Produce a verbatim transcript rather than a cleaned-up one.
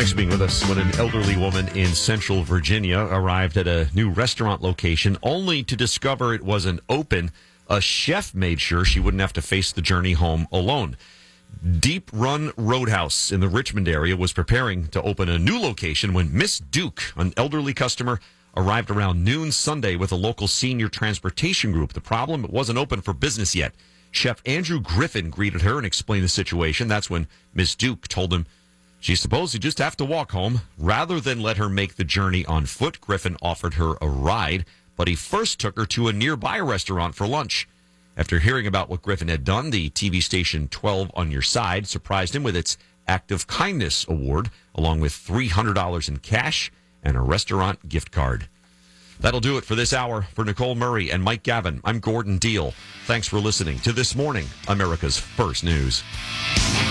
Thanks for being with us. When an elderly woman in Central Virginia arrived at a new restaurant location only to discover it wasn't open, a chef made sure she wouldn't have to face the journey home alone. Deep Run Roadhouse in the Richmond area was preparing to open a new location when Miss Duke, an elderly customer, arrived around noon Sunday with a local senior transportation group. The problem, it wasn't open for business yet. Chef Andrew Griffin greeted her and explained the situation. That's when Miss Duke told him she supposed he'd just have to walk home. Rather than let her make the journey on foot, Griffin offered her a ride, but he first took her to a nearby restaurant for lunch. After hearing about what Griffin had done, the T V station twelve on Your Side surprised him with its Act of Kindness Award, along with three hundred dollars in cash and a restaurant gift card. That'll do it for this hour. For Nicole Murray and Mike Gavin, I'm Gordon Deal. Thanks for listening to This Morning, America's First News.